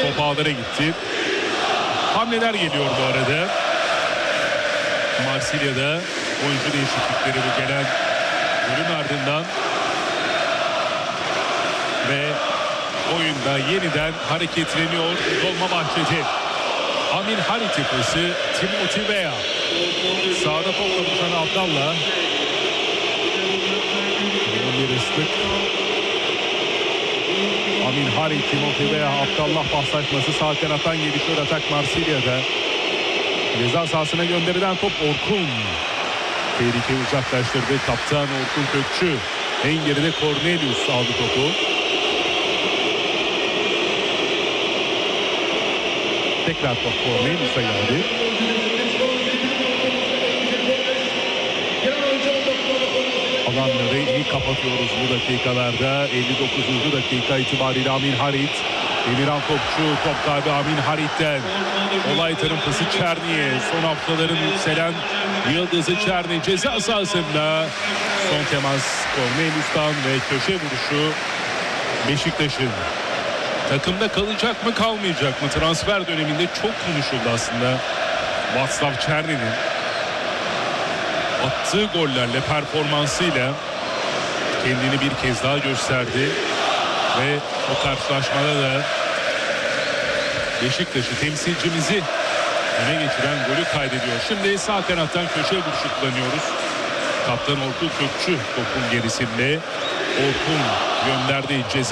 top ağlara gitti. Hamleler geliyor bu arada. Marsilya'da oyuncu değişiklikleri bu gelen golün ardından ve oyunda yeniden hareketleniyor Dolmabahçe'de. Amin Harit yapısı Timothy Weah. Sağda topla buluşan Abdallah. Bir ıslık. Amin Harit, Timothy Weah, Abdallah paslaşması sağ kanattan gelişiyor atak Marsilya'da. Ceza sahasına gönderilen top Orkun. Tehlikeyi uzaklaştırdı kaptan Orkun Kökçü. En geride Cornelius aldı topu. Tekrar top Cornelius'a geldi. Alanları iyi kapatıyoruz bu dakikalarda. 59. dakika itibariyle Amin Harit. Emirhan Topçu, top kaybı Amin Harit'ten. Olayların pası Çerni'ye. Son haftaların yükselen yıldızı Çerni ceza sahasında. Son temas Cornelius'tan ve köşe vuruşu Beşiktaş'ın. Takımda kalacak mı kalmayacak mı? Transfer döneminde çok konuşuldu aslında. Václav Černy'nin attığı gollerle, performansıyla kendini bir kez daha gösterdi. Ve o karşılaşmada da Beşiktaş'ı, temsilcimizi öne geçiren golü kaydediyor. Şimdi sağ kanattan köşe vuruşu kullanıyoruz. Kaptan Orkun Kökçü topun gerisinde. Orkun gönderdiği ceza